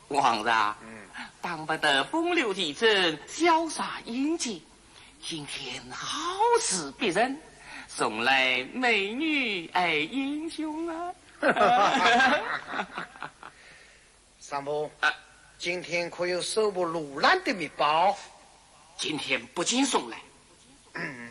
皇上，当不得风流倜偻、潇洒英气。今天好事别人，送来美女爱英雄啊！ 三伯，今天可有手不露烂的面包？ 今天不仅送来。